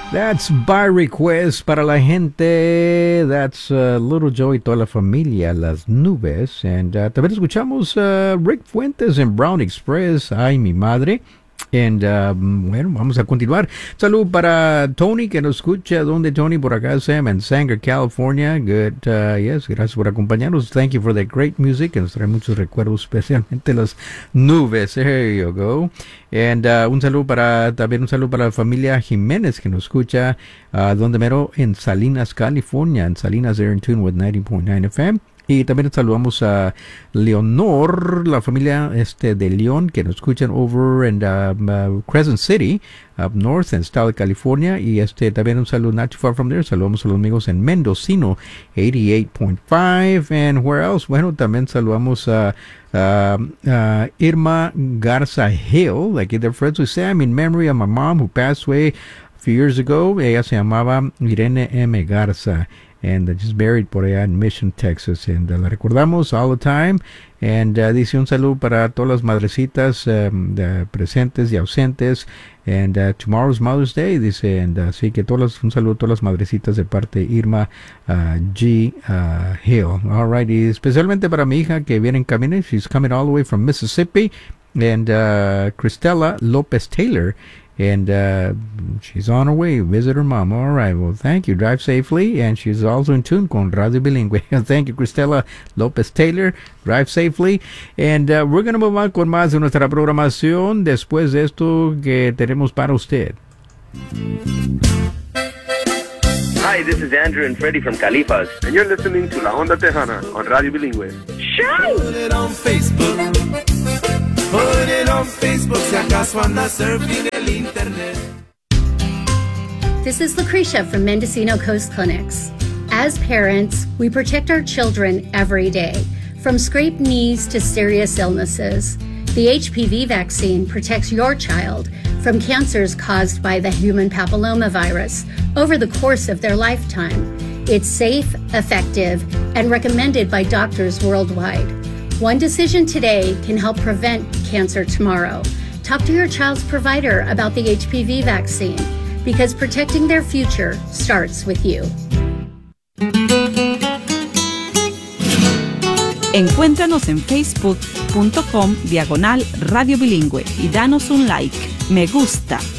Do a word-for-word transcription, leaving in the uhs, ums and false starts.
That's by request para la gente. That's uh, Little Joe y toda la familia, Las Nubes. And uh, también escuchamos uh, Rick Fuentes en Brown Express. Ay, mi madre. And, uh, bueno, vamos a continuar. Salud para Tony, que nos escucha. ¿Dónde, Tony? Por acá, Sam, en Sanger, California. Good, uh, yes, gracias por acompañarnos. Thank you for that great music, que nos trae muchos recuerdos, especialmente las nubes. There you go. And uh, un saludo para, también un saludo para la familia Jiménez, que nos escucha, uh, donde mero, en Salinas, California. En Salinas, they're in tune with ninety point nine F M. Y también saludamos a Leonor, la familia este de León, que nos escuchan over in uh, uh, Crescent City, up north en estado de California. Y este también un saludo not too far from there. Saludamos a los amigos en Mendocino, eighty-eight point five. And where else? Bueno, también saludamos a uh, uh, Irma Garza Hill, like they're friends with Sam, in memory of my mom who passed away a few years ago. Ella se llamaba Irene M. Garza. And uh, just buried por allá en Mission, Texas. And uh, la recordamos all the time. And uh, dice un saludo para todas las madrecitas um, de presentes y ausentes. And uh, tomorrow's Mother's Day, dice. And uh, sí, que todas, un saludo a todas las madrecitas de parte de Irma uh, G. Uh, Hill. All right. Y especialmente para mi hija que viene en camino. She's coming all the way from Mississippi. And uh, Cristela Lopez Taylor. And uh, she's on her way. Visit her mom. All right. Well, thank you. Drive safely. And she's also in tune con Radio Bilingüe. Thank you, Cristela Lopez Taylor. Drive safely. And uh, we're going to move on con más de nuestra programación después de esto que tenemos para usted. Hi, this is Andrew and Freddie from Califas. And you're listening to La Onda Tejana on Radio Bilingüe. Shout! Put it on Facebook. Put it on Facebook, si acaso andas surfing el internet. This is Lucretia from Mendocino Coast Clinics. As parents, we protect our children every day, from scraped knees to serious illnesses. The H P V vaccine protects your child from cancers caused by the human papillomavirus over the course of their lifetime. It's safe, effective, and recommended by doctors worldwide. One decision today can help prevent cancer tomorrow. Talk to your child's provider about the H P V vaccine, because protecting their future starts with you. Encuéntranos en facebook punto com diagonal Radio Bilingüe y danos un like, me gusta